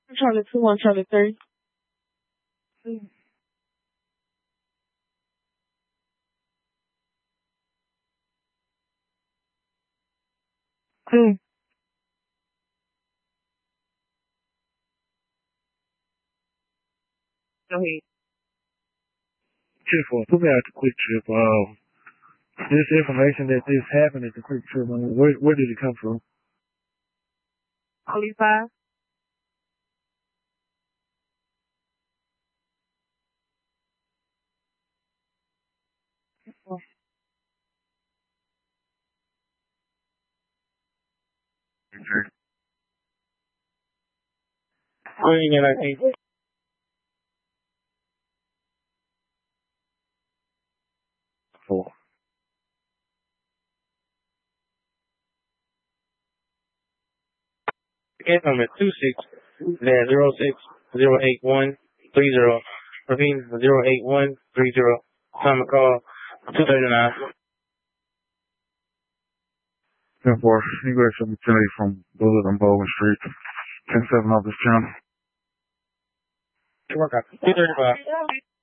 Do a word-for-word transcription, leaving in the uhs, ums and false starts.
Charlie two, one Charlie three. Hmm. Go ahead. Chief, put me out the quick trip. Um, this information that this happened at the quick trip, I mean, where where did it come from? Police five. Okay. Bring it, I think. Four. Case number two six zero six zero eight one three zero. Repeat zero eight one three zero. Time to call two thirty nine. ten four. Ingress opportunity from Bullet on Bowman Street. ten seven Office Channel. Two thirty five.